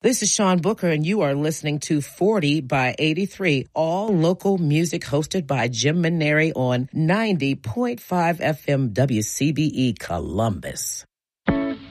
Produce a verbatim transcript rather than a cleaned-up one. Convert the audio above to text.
This is Sean Booker, and you are listening to forty by eighty-three, all local music hosted by Jim Maneri on ninety point five F M W C B E Columbus.